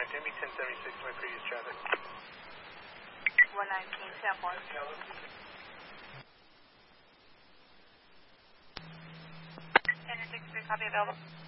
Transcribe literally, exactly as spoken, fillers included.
nineteen, be ten seventy-six to my previous traffic. one nineteen, Sanborn. ten six three, copy available.